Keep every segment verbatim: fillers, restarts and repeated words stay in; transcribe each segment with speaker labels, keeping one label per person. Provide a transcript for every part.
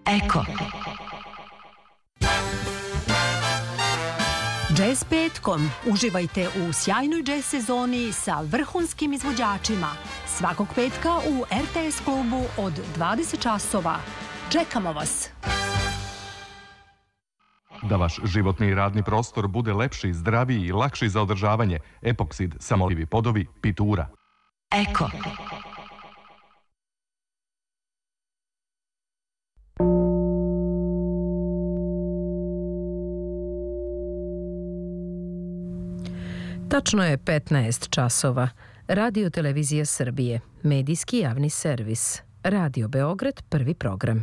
Speaker 1: Eko. Jazz petkom. Uživajte u sjajnoj jazz sezoni sa vrhunskim izvođačima. Svakog petka u R T S klubu od dvadeset časova. Čekamo vas!
Speaker 2: Da vaš životni i radni prostor bude lepši, zdraviji i lakši za održavanje, Epoksid, samolivi podovi, Pitura.
Speaker 1: Eko.
Speaker 3: Tačno je petnaest časova. Radio Televizija Srbije, medijski javni servis. Radio Beograd, prvi program.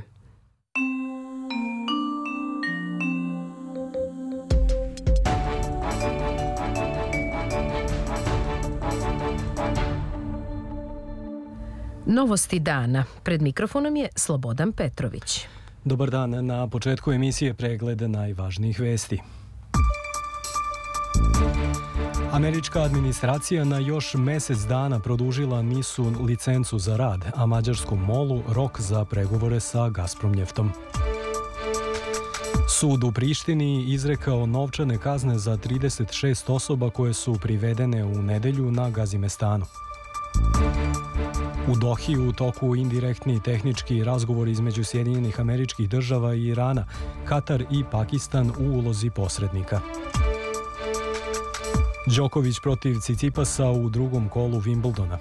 Speaker 3: Novosti dana. Pred mikrofonom je Slobodan Petrović.
Speaker 4: Dobar dan. Na početku emisije pregled najvažnijih vesti. Američka administracija na još mesec dana produžila NIS-u licencu za rad, a mađarskom molu rok za pregovore sa Gazpromnjeftom. Sud u Prištini izrekao novčane kazne za trideset šest osoba koje su privedene u nedelju na Gazimestanu. U Dohi u toku indirektni tehnički razgovor između Sjedinjenih Američkih Država i Irana, Katar i Pakistan u ulozi posrednika. Đoković protiv Cicipasa u drugom kolu Wimbledona.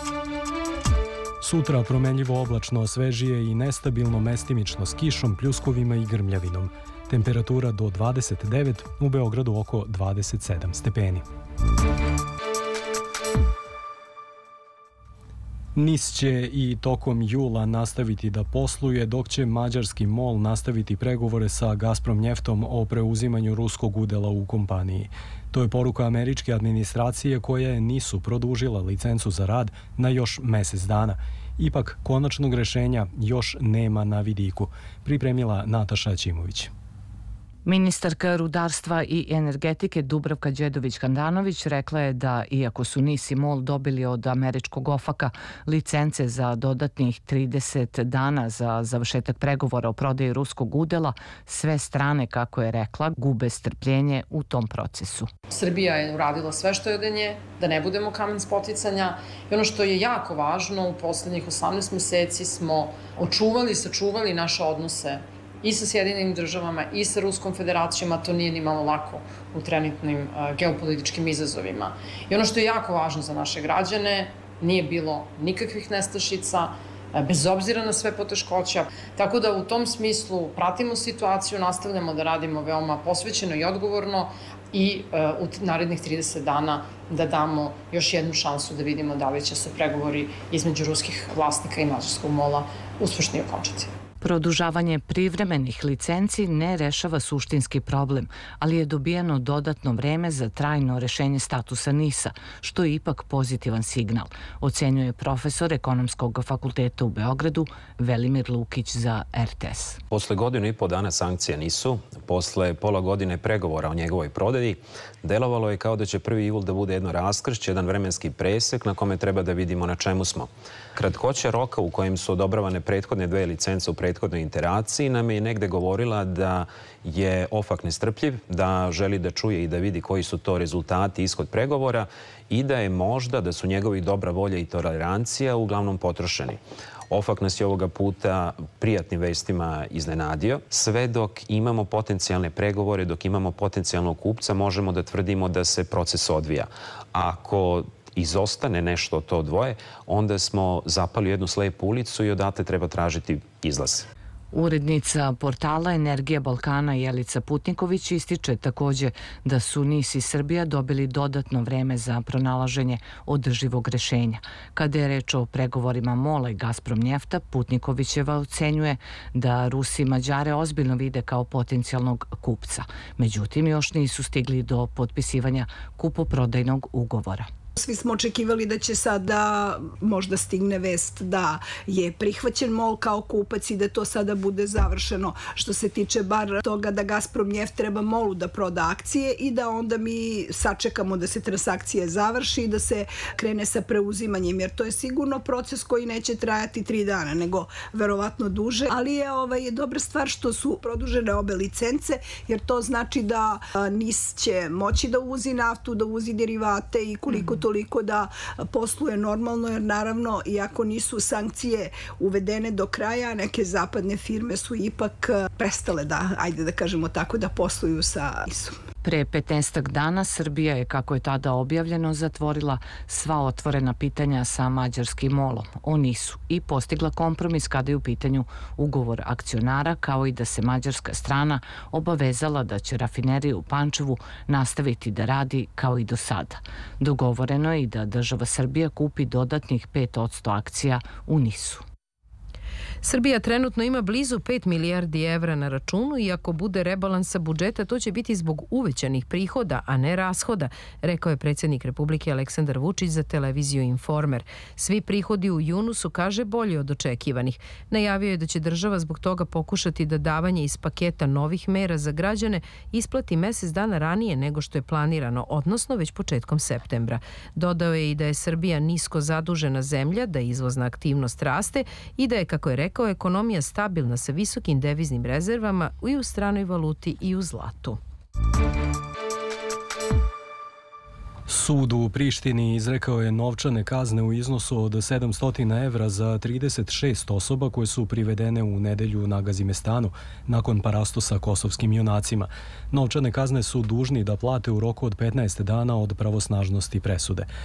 Speaker 4: Sutra promenljivo oblačno, svežije i nestabilno, mestimično s kišom, pljuskovima i grmljavinom. Temperatura do dvadeset devet, u Beogradu oko dvadeset sedam stepeni. NIS će i tokom jula nastaviti da posluje, dok će mađarski MOL nastaviti pregovore sa Gazpromnjeftom o preuzimanju ruskog udela u kompaniji. To je poruka američke administracije koja je NIS-u produžila licencu za rad na još mesec dana. Ipak, konačnog rešenja još nema na vidiku, pripremila Nataša Ćimović.
Speaker 5: Ministarka rudarstva i energetike Dubravka Đedović-Handanović rekla je da, iako su NIS i MOL dobili od američkog OFAC-a licence za dodatnih trideset dana za završetak pregovora o prodaji ruskog udela, sve strane, kako je rekla, gube strpljenje u tom procesu.
Speaker 6: Srbija je uradila sve što je od nje, da ne budemo kamen spoticanja, i ono što je jako važno, u poslednjih osamnaest meseci smo očuvali i sačuvali naše odnose i sa Sjedinjenim Državama i sa Ruskom Federacijom, a to nije ni malo lako u trenutnim geopolitičkim izazovima. I ono što je jako važno za naše građane, nije bilo nikakvih nestašica, bez obzira na sve poteškoća. Tako da u tom smislu pratimo situaciju, nastavljamo da radimo veoma posvećeno i odgovorno i u narednih trideset dana da damo još jednu šansu da vidimo da li će se pregovori između ruskih vlasnika i mađarskog mola uspešno okončati.
Speaker 5: Produžavanje privremenih licenci ne rešava suštinski problem, ali je dobijeno dodatno vreme za trajno rešenje statusa NIS-a, što je ipak pozitivan signal, ocenjuje profesor Ekonomskog fakulteta u Beogradu Velimir Lukić za R T S.
Speaker 7: Posle godinu i po dana sankcija NIS-u, posle pola godine pregovora o njegovoj prodaji, delovalo je kao da će prvi jul da bude jedno raskršće, jedan vremenski presek na kome treba da vidimo na čemu smo. Kratkoća roka u kojem su odobravane prethodne dve licence u prethodnoj interaciji nam je negde govorila da je OFAC nestrpljiv, da želi da čuje i da vidi koji su to rezultati, ishod pregovora i da je možda da su njegovi dobra volja i tolerancija uglavnom potrošeni. OFAC nas je ovoga puta prijatnim vestima iznenadio. Sve dok imamo potencijalne pregovore, dok imamo potencijalnog kupca, možemo da tvrdimo da se proces odvija. Ako izostane nešto od to dvoje, onda smo zapali jednu slepu ulicu i odatle treba tražiti izlaz.
Speaker 5: Urednica portala Energija Balkana Jelica Putniković ističe takođe da su NIS i Srbija dobili dodatno vreme za pronalaženje održivog rešenja. Kada je reč o pregovorima MOL-a i Gazpromnjefta, Putnikovićeva ocenjuje da Rusi i Mađare ozbiljno vide kao potencijalnog kupca. Međutim, još nisu stigli do potpisivanja kupoprodajnog ugovora.
Speaker 8: Svi smo očekivali da će sada možda stigne vest da je prihvaćen MOL kao kupac i da to sada bude završeno. Što se tiče bar toga da Gazprom Njeft treba MOL-u da proda akcije i da onda mi sačekamo da se transakcija završi i da se krene sa preuzimanjem, jer to je sigurno proces koji neće trajati tri dana, nego verovatno duže, ali je ovaj, dobra stvar što su produžene obe licence, jer to znači da NIS će moći da uvozi naftu, da uvozi derivate i koliko toliko da posluje normalno, jer naravno, iako nisu sankcije uvedene do kraja, neke zapadne firme su ipak prestale da, ajde da kažemo tako, da posluju sa NIS-om.
Speaker 5: Pre petnaestak dana Srbija je, kako je tada objavljeno, zatvorila sva otvorena pitanja sa mađarskim MOL-om o NIS-u i postigla kompromis kada je u pitanju ugovor akcionara, kao i da se mađarska strana obavezala da će rafinerija u Pančevu nastaviti da radi kao i do sada. Dogovoreno je i da država Srbija kupi dodatnih pet posto akcija u NIS-u.
Speaker 3: Srbija trenutno ima blizu pet milijardi evra na računu i ako bude rebalansa budžeta, to će biti zbog uvećanih prihoda, a ne rashoda, rekao je predsjednik Republike Aleksandar Vučić za televiziju Informer. Svi prihodi u junu su, kaže, bolji od očekivanih. Najavio je da će država zbog toga pokušati da davanje iz paketa novih mera za građane isplati mesec dana ranije nego što je planirano, odnosno već početkom septembra. Dodao je i da je Srbija nisko zadužena zemlja, da izvozna aktivnost raste i da je, kako je rekao, ekonomija stabilna sa visokim deviznim rezervama i u stranoj valuti i u zlatu.
Speaker 4: Sud u Prištini izrekao je novčane kazne u iznosu od sedamsto evra za trideset šest osoba koje su privedene u nedelju na Gazimestanu nakon parastu sa kosovskim junacima. Novčane kazne su dužni da plate u roku od petnaest dana od pravosnažnosti presude.